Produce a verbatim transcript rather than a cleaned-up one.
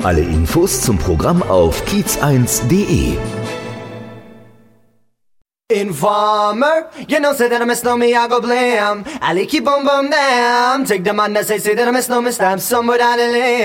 Alle Infos zum Programm auf kiez eins punkt de. Informer, you know, say that I miss no me, I go blam. I keep on bum damn. Take the man that say, say that I miss no me, stab somewhere down the lane.